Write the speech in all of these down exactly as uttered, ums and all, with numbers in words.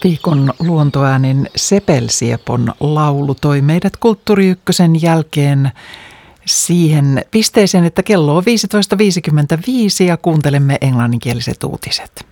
Viikon luontoäänin Sepelsiepon laulu toi meidät Kulttuuri Ykkösen jälkeen siihen pisteeseen, että kello on viisitoista viisikymmentäviisi ja kuuntelemme englanninkieliset uutiset.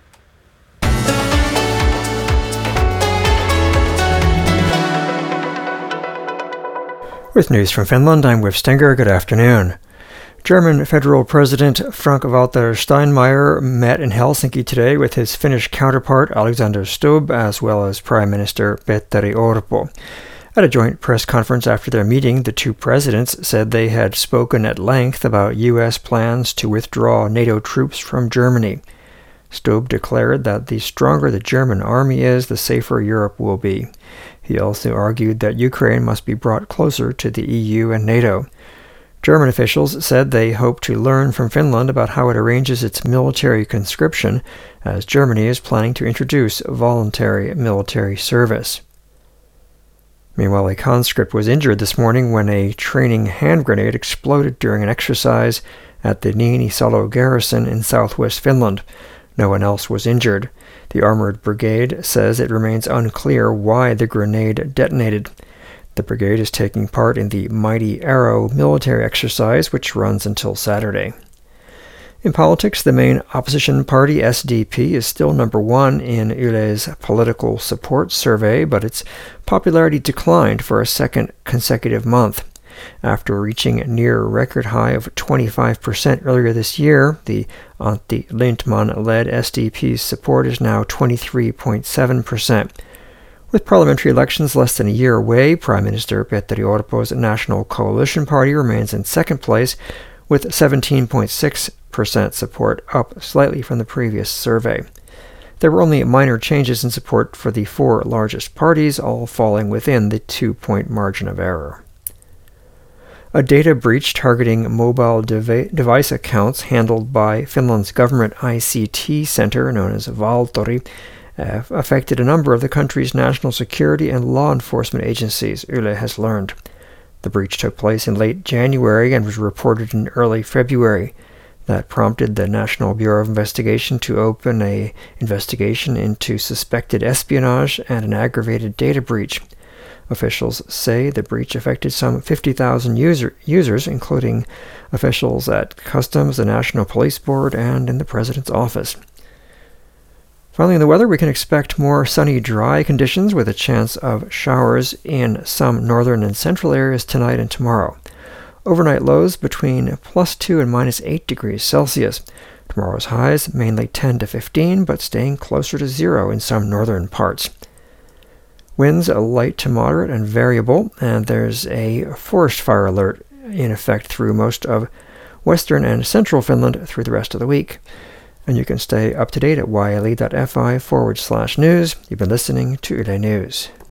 With news from Finland, I'm Wif Stenger. Good afternoon. German Federal President Frank-Walter Steinmeier met in Helsinki today with his Finnish counterpart Alexander Stubb, as well as Prime Minister Petteri Orpo. At a joint press conference after their meeting, the two presidents said they had spoken at length about U S plans to withdraw NATO troops from Germany. Stubb declared that the stronger the German army is, the safer Europe will be. He also argued that Ukraine must be brought closer to the E U and NATO. German officials said they hope to learn from Finland about how it arranges its military conscription, as Germany is planning to introduce voluntary military service. Meanwhile, a conscript was injured this morning when a training hand grenade exploded during an exercise at the Niinisalo garrison in southwest Finland. No one else was injured. The armored brigade says it remains unclear why the grenade detonated. The brigade is taking part in the Mighty Arrow military exercise, which runs until Saturday. In politics, the main opposition party, S D P, is still number one in Yle's political support survey, but its popularity declined for a second consecutive month. After reaching a near record high of twenty-five percent earlier this year, the Antti Lindtman-led S D P's support is now twenty-three point seven percent. With parliamentary elections less than a year away, Prime Minister Petteri Orpo's National Coalition Party remains in second place with seventeen point six percent support, up slightly from the previous survey. There were only minor changes in support for the four largest parties, all falling within the two-point margin of error. A data breach targeting mobile dev- device accounts handled by Finland's government I C T center, known as Valtori, uh, affected a number of the country's national security and law enforcement agencies, Yle has learned. The breach took place in late January and was reported in early February. That prompted the National Bureau of Investigation to open an investigation into suspected espionage and an aggravated data breach. Officials say the breach affected some fifty thousand user, users, including officials at Customs, the National Police Board, and in the President's office. Finally, in the weather, we can expect more sunny, dry conditions with a chance of showers in some northern and central areas tonight and tomorrow. Overnight lows between plus two and minus eight degrees Celsius. Tomorrow's highs mainly ten to fifteen, but staying closer to zero in some northern parts. Winds are light to moderate and variable, and there's a forest fire alert in effect through most of western and central Finland through the rest of the week. And you can stay up to date at yle.fi forward slash news. You've been listening to Yle News.